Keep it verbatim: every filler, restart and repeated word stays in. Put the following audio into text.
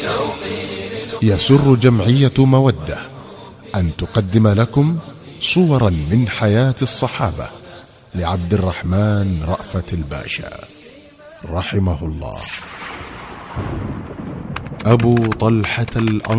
يسر جمعية مودة أن تقدم لكم صورا من حياة الصحابة لعبد الرحمن رأفت الباشا رحمه الله. أبو طلحة الأنصاري